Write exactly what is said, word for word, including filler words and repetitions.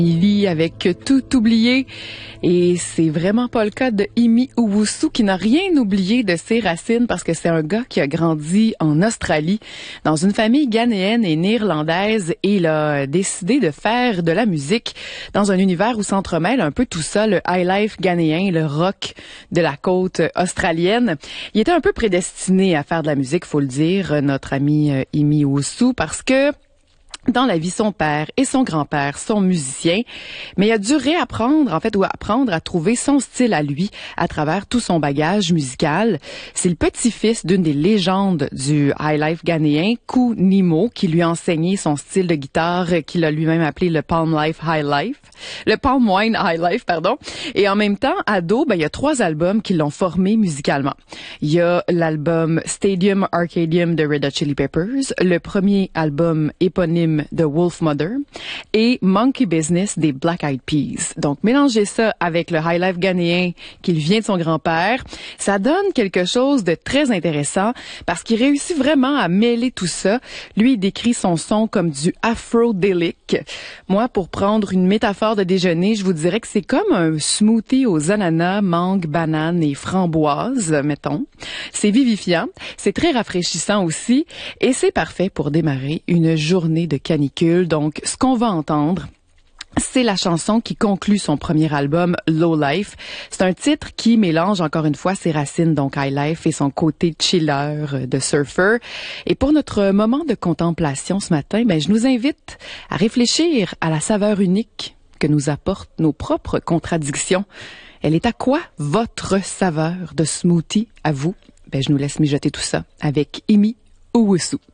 Il lit avec tout oublié et c'est vraiment pas le cas de Imi Owusu qui n'a rien oublié de ses racines parce que c'est un gars qui a grandi en Australie dans une famille ghanéenne et néerlandaise et il a décidé de faire de la musique dans un univers où s'entremêle un peu tout ça, le high life ghanéen, le rock de la côte australienne. Il était un peu prédestiné à faire de la musique, faut le dire, notre ami Imi Owusu, parce que dans la vie, son père et son grand-père sont musiciens, mais il a dû réapprendre, en fait, ou apprendre à trouver son style à lui à travers tout son bagage musical. C'est le petit-fils d'une des légendes du high life ghanéen, Kou Nimo, qui lui a enseigné son style de guitare qu'il a lui-même appelé le Palm Life High Life, le Palm Wine High Life, pardon. Et en même temps, ado, ben, il y a trois albums qui l'ont formé musicalement. Il y a l'album Stadium Arcadium de Red Hot Chili Peppers, le premier album éponyme de Wolfmother et Monkey Business des Black Eyed Peas. Donc, mélanger ça avec le high life ghanéen qui vient de son grand-père, ça donne quelque chose de très intéressant parce qu'il réussit vraiment à mêler tout ça. Lui, il décrit son son comme du afro-délic. Moi, pour prendre une métaphore de déjeuner, je vous dirais que c'est comme un smoothie aux ananas, mangue, banane et framboise, mettons. C'est vivifiant, c'est très rafraîchissant aussi et c'est parfait pour démarrer une journée de canicule. Donc, ce qu'on va entendre, c'est la chanson qui conclut son premier album, Low Life. C'est un titre qui mélange encore une fois ses racines, donc high life, et son côté chiller de surfer. Et pour notre moment de contemplation ce matin, ben, je nous invite à réfléchir à la saveur unique que nous apportent nos propres contradictions. Elle est à quoi votre saveur de smoothie à vous? Ben, je nous laisse mijoter tout ça avec Imi Owusu.